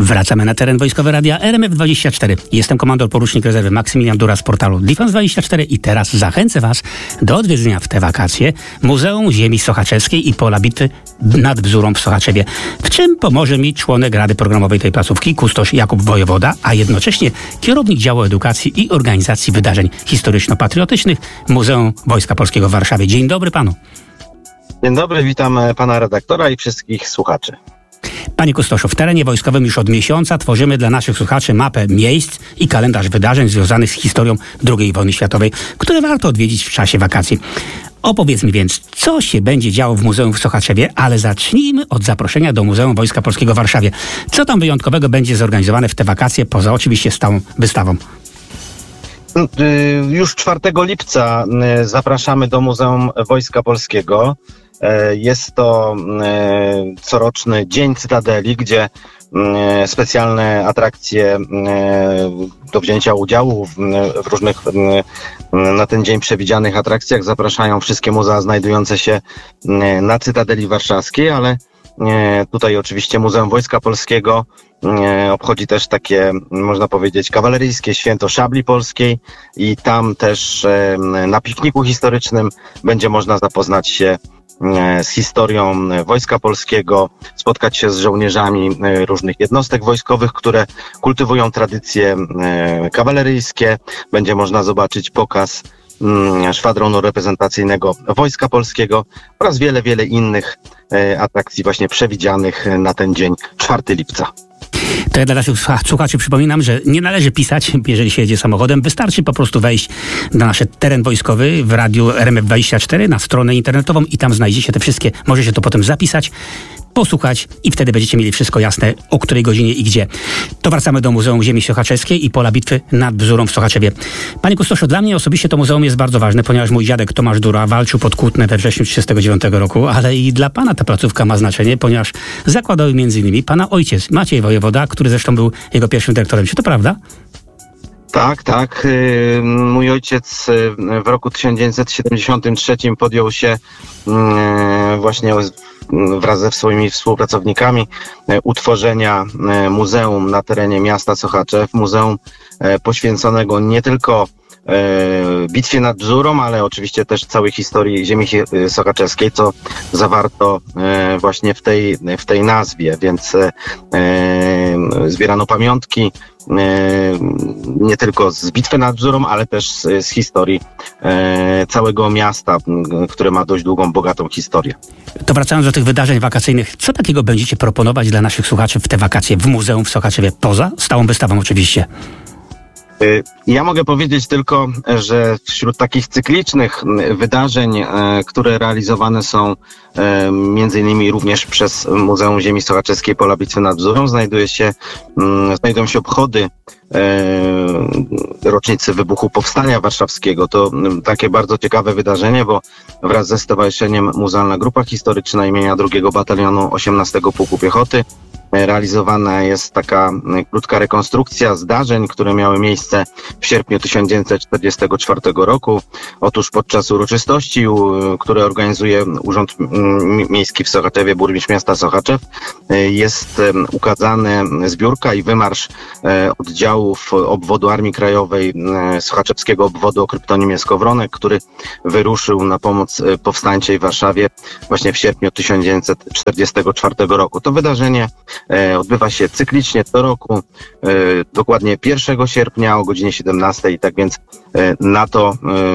Wracamy na teren Wojskowy Radia RMF24. Jestem komandor porucznik rezerwy Maksymilian Dura z portalu Defense24 i teraz zachęcę Was do odwiedzenia w te wakacje Muzeum Ziemi Sochaczewskiej i Pola Bitwy nad Bzurą w Sochaczewie. W czym pomoże mi członek Rady Programowej tej placówki, kustosz Jakub Wojewoda, a jednocześnie kierownik działu edukacji i organizacji wydarzeń historyczno-patriotycznych Muzeum Wojska Polskiego w Warszawie. Dzień dobry Panu. Dzień dobry, witam pana redaktora i wszystkich słuchaczy. Panie kustoszu, w terenie wojskowym już od miesiąca tworzymy dla naszych słuchaczy mapę miejsc i kalendarz wydarzeń związanych z historią II wojny światowej, które warto odwiedzić w czasie wakacji. Opowiedz mi więc, co się będzie działo w Muzeum w Sochaczewie, ale zacznijmy od zaproszenia do Muzeum Wojska Polskiego w Warszawie. Co tam wyjątkowego będzie zorganizowane w te wakacje, poza oczywiście stałą wystawą? Już 4 lipca zapraszamy do Muzeum Wojska Polskiego. Jest to coroczny Dzień Cytadeli, gdzie specjalne atrakcje do wzięcia udziału w różnych na ten dzień przewidzianych atrakcjach zapraszają wszystkie muzea znajdujące się na Cytadeli Warszawskiej, ale tutaj oczywiście Muzeum Wojska Polskiego obchodzi też takie, można powiedzieć, kawaleryjskie święto szabli polskiej i tam też na pikniku historycznym będzie można zapoznać się z historią Wojska Polskiego, spotkać się z żołnierzami różnych jednostek wojskowych, które kultywują tradycje kawaleryjskie. Będzie można zobaczyć pokaz szwadronu reprezentacyjnego Wojska Polskiego oraz wiele, wiele innych atrakcji właśnie przewidzianych na ten dzień 4 lipca. To ja dla naszych słuchaczy przypominam, że nie należy pisać, jeżeli się jedzie samochodem. Wystarczy po prostu wejść na nasz teren wojskowy w radiu RMF24 na stronę internetową i tam znajdziecie te wszystkie, możecie to potem zapisać, posłuchać i wtedy będziecie mieli wszystko jasne, o której godzinie i gdzie. To wracamy do Muzeum Ziemi Sochaczewskiej i Pola Bitwy nad Bzurą w Sochaczewie. Panie kustoszu, dla mnie osobiście to muzeum jest bardzo ważne, ponieważ mój dziadek Tomasz Dura walczył pod Kutnem we wrześniu 1939 roku, ale i dla pana ta placówka ma znaczenie, ponieważ zakładał m.in. pana ojciec Maciej Wojewoda, który zresztą był jego pierwszym dyrektorem. Czy to prawda? Tak. Mój ojciec w roku 1973 podjął się właśnie wraz ze swoimi współpracownikami utworzenia muzeum na terenie miasta Sochaczew. Muzeum poświęconego nie tylko bitwie nad Bzurą, ale oczywiście też całej historii ziemi sochaczewskiej, co zawarto właśnie w tej nazwie, więc zbierano pamiątki nie tylko z bitwy nad Bzurą, ale też z historii całego miasta, które ma dość długą, bogatą historię. To wracając do tych wydarzeń wakacyjnych, co takiego będziecie proponować dla naszych słuchaczy w te wakacje w Muzeum w Sochaczewie, poza stałą wystawą oczywiście? Ja mogę powiedzieć tylko, że wśród takich cyklicznych wydarzeń, które realizowane są między innymi również przez Muzeum Ziemi Sochaczewskiej Pola Bitwy nad Bzurą, znajdują się obchody rocznicy wybuchu Powstania Warszawskiego. To takie bardzo ciekawe wydarzenie, bo wraz ze Stowarzyszeniem Muzealna Grupa Historyczna imienia 2 Batalionu 18 Pułku Piechoty realizowana jest taka krótka rekonstrukcja zdarzeń, które miały miejsce w sierpniu 1944 roku. Otóż podczas uroczystości, które organizuje Urząd Miejski w Sochaczewie, burmistrz miasta Sochaczew, jest ukazana zbiórka i wymarsz oddziałów obwodu Armii Krajowej Sochaczewskiego obwodu o kryptonimie Skowronek, który wyruszył na pomoc powstańczej w Warszawie właśnie w sierpniu 1944 roku. To wydarzenie odbywa się cyklicznie co roku, dokładnie 1 sierpnia o godzinie 17, i tak więc na to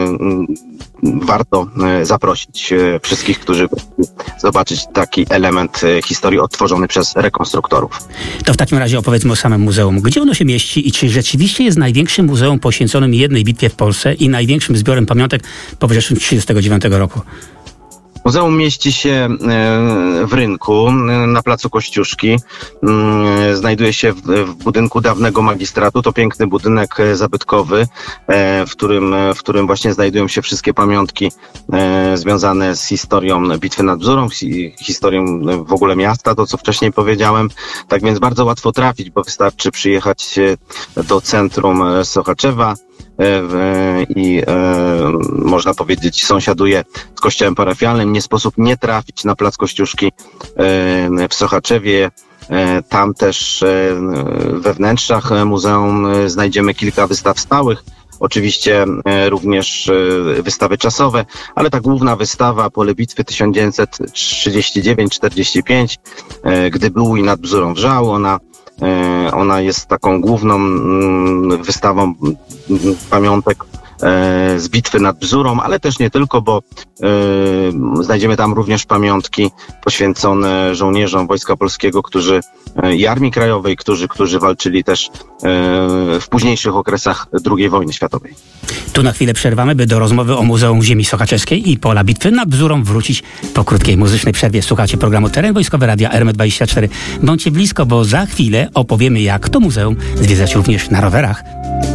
warto zaprosić wszystkich, którzy zobaczyć taki element historii odtworzony przez rekonstruktorów. To w takim razie opowiedzmy o samym muzeum. Gdzie ono się mieści i czy rzeczywiście jest największym muzeum poświęconym jednej bitwie w Polsce i największym zbiorem pamiątek po wrześniu 1939 roku? Muzeum mieści się w Rynku, na placu Kościuszki. Znajduje się w budynku dawnego magistratu. To piękny budynek zabytkowy, w którym właśnie znajdują się wszystkie pamiątki związane z historią bitwy nad Bzurą, historią w ogóle miasta, to co wcześniej powiedziałem. Tak więc bardzo łatwo trafić, bo wystarczy przyjechać do centrum Sochaczewa i można powiedzieć sąsiaduje z kościołem parafialnym. Nie sposób nie trafić na plac Kościuszki w Sochaczewie. Tam też we wnętrzach muzeum znajdziemy kilka wystaw stałych. Oczywiście również wystawy czasowe, ale ta główna wystawa Pole Bitwy 1939-45, gdy Bułj nad Bzurą wrzał, ona jest taką główną wystawą pamiątek z bitwy nad Bzurą, ale też nie tylko, bo znajdziemy tam również pamiątki poświęcone żołnierzom Wojska Polskiego, i Armii Krajowej, którzy walczyli też w późniejszych okresach II wojny światowej. Tu na chwilę przerwamy, by do rozmowy o Muzeum Ziemi Sochaczeskiej i Pola Bitwy nad Bzurą wrócić po krótkiej muzycznej przerwie. Słuchacie programu Teren Wojskowy Radia RMF24. Bądźcie blisko, bo za chwilę opowiemy, jak to muzeum zwiedzać również na rowerach.